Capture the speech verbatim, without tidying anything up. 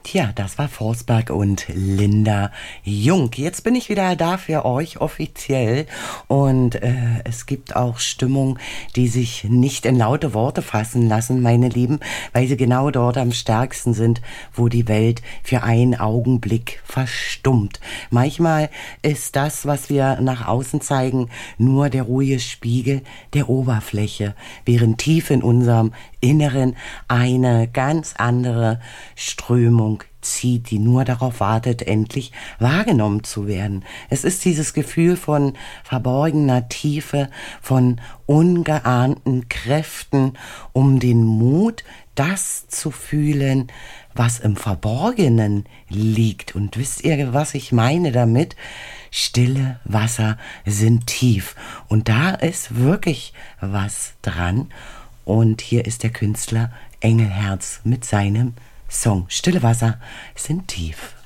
Tja, das war Forsberg und Linda Jung. Jetzt bin ich wieder da für euch offiziell und äh, es gibt auch Stimmung, die sich nicht in laute Worte fassen lassen, meine Lieben, weil sie genau dort am stärksten sind, wo die Welt für einen Augenblick verstummt. Manchmal ist das, was wir nach außen zeigen, nur der ruhige Spiegel der Oberfläche, während tief in unserem Inneren eine ganz andere Strömung zieht, die nur darauf wartet, endlich wahrgenommen zu werden. Es ist dieses Gefühl von verborgener Tiefe, von ungeahnten Kräften, um den Mut, das zu fühlen, was im Verborgenen liegt. Und wisst ihr, was ich meine damit? Stille Wasser sind tief. Und da ist wirklich was dran. Und hier ist der Künstler Engelherz mit seinem Song Stille Wasser sind tief.